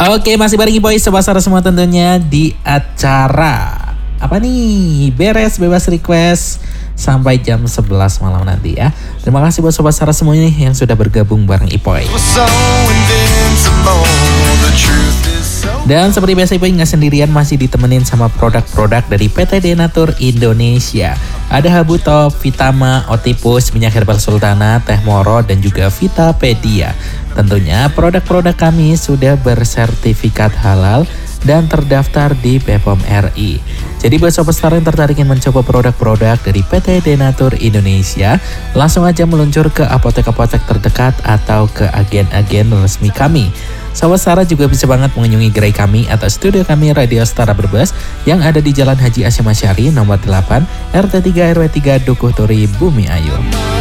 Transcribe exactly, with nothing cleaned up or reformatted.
Oke, masih bareng Boy Sobat Sara semua tentunya di acara apa nih? Beres bebas request sampai jam sebelas malam nanti ya. Terima kasih buat Sobat Sara semuanya nih yang sudah bergabung bareng Ipoy. Dan seperti biasa Ipoy nggak sendirian, masih ditemenin sama produk-produk dari P T Denatur Indonesia. Ada Habu Top, Vitama, Otipus, minyak herbal Sultana, Teh Moro, dan juga Vitapedia. Tentunya produk-produk kami sudah bersertifikat halal dan terdaftar di B P O M R I. Jadi buat Sobat Star yang tertarik ingin mencoba produk-produk dari P T Denatur Indonesia, langsung aja meluncur ke apotek-apotek terdekat atau ke agen-agen resmi kami. Sobat Star juga bisa banget mengunjungi gerai kami atau studio kami Radio Stara Brebes yang ada di Jalan Haji Asyam Asyari nomor delapan R T tiga R W tiga Dukuh Turi Bumi Ayu.